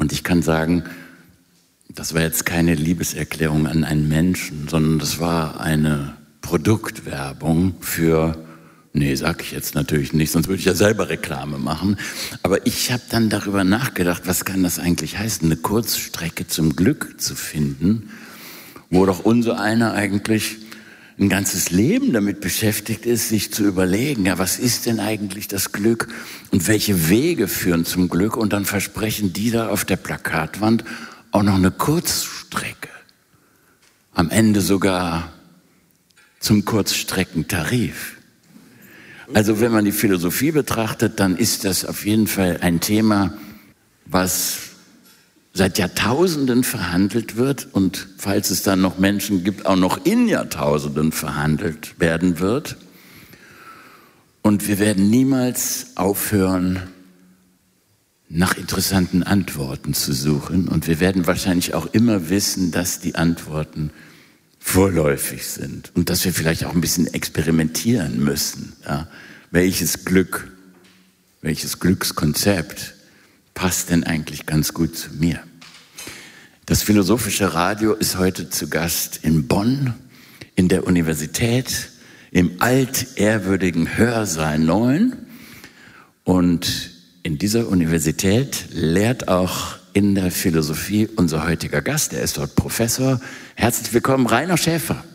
Und ich kann sagen, das war jetzt keine Liebeserklärung an einen Menschen, sondern das war eine Produktwerbung für, nee, sag ich jetzt natürlich nicht, sonst würde ich ja selber Reklame machen. Aber ich habe dann darüber nachgedacht, was kann das eigentlich heißen, eine Kurzstrecke zum Glück zu finden, wo doch unser einer eigentlich ein ganzes Leben damit beschäftigt ist, sich zu überlegen, ja, was ist denn eigentlich das Glück und welche Wege führen zum Glück? Und dann versprechen die da auf der Plakatwand auch noch eine Kurzstrecke. Am Ende sogar zum Kurzstreckentarif. Also wenn man die Philosophie betrachtet, dann ist das auf jeden Fall ein Thema, was seit Jahrtausenden verhandelt wird und falls es dann noch Menschen gibt, auch noch in Jahrtausenden verhandelt werden wird. Und wir werden niemals aufhören, nach interessanten Antworten zu suchen. Und wir werden wahrscheinlich auch immer wissen, dass die Antworten vorläufig sind und dass wir vielleicht auch ein bisschen experimentieren müssen. Ja? Welches Glück, welches Glückskonzept passt denn eigentlich ganz gut zu mir? Das Philosophische Radio ist heute zu Gast in Bonn, in der Universität, im altehrwürdigen Hörsaal 9. Und in dieser Universität lehrt auch in der Philosophie unser heutiger Gast. Er ist dort Professor. Herzlich willkommen, Rainer Schäfer.